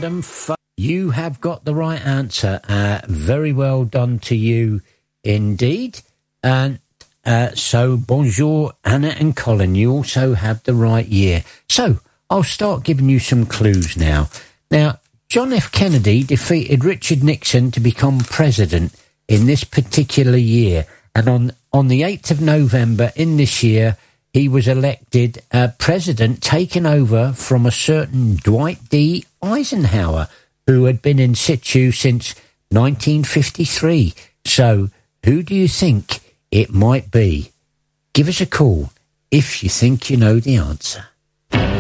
Adam, you have got the right answer. Very well done to you indeed. And so, bonjour, Anna and Colin. You also have the right year. So, I'll start giving you some clues now. Now, John F. Kennedy defeated Richard Nixon to become president in this particular year. And on the 8th of November in this year, he was elected president, taken over from a certain Dwight D. Eisenhower, who had been in situ since 1953. So, who do you think it might be? Give us a call if you think you know the answer.